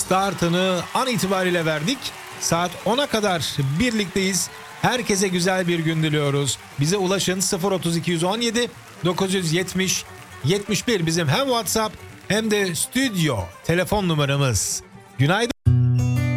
startını an itibariyle verdik. Saat 10'a kadar birlikteyiz. Herkese güzel bir gün diliyoruz. Bize ulaşın 03217 970 71 bizim hem WhatsApp hem de stüdyo telefon numaramız. Günaydın.